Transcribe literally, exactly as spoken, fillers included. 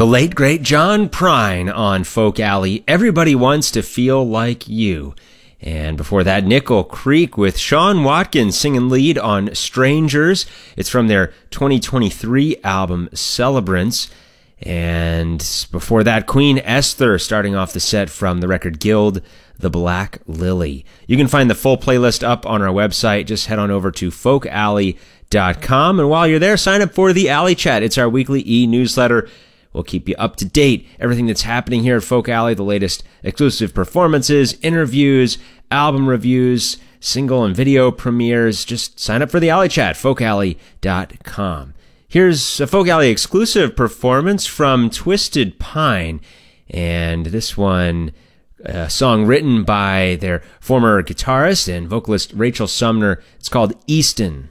The late, great John Prine on Folk Alley, Everybody Wants to Feel Like You. And before that, Nickel Creek with Sean Watkins singing lead on Strangers. It's from their twenty twenty-three album, Celebrants. And before that, Queen Esther starting off the set from the record Guild, The Black Lily. You can find the full playlist up on our website. Just head on over to folk alley dot com. And while you're there, sign up for the Alley Chat. It's our weekly e-newsletter. We'll keep you up to date. Everything that's happening here at Folk Alley, the latest exclusive performances, interviews, album reviews, single and video premieres. Just sign up for the Alley Chat, folk alley dot com. Here's a Folk Alley exclusive performance from Twisted Pine. And this one, a song written by their former guitarist and vocalist Rachel Sumner. It's called Easton.